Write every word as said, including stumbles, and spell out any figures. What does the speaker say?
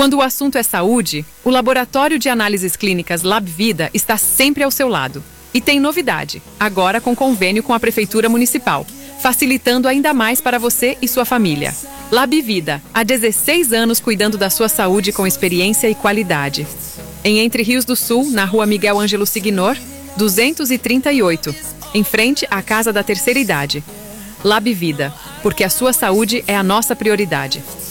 Quando o assunto é saúde, o Laboratório de Análises Clínicas LabVida está sempre ao seu lado. E tem novidade, agora com convênio com a Prefeitura Municipal, facilitando ainda mais para você e sua família. LabVida, há dezesseis anos cuidando da sua saúde com experiência e qualidade. Em Entre Rios do Sul, na rua Miguel Ângelo Signor, duzentos e trinta e oito, em frente à Casa da Terceira Idade. LabVida, porque a sua saúde é a nossa prioridade.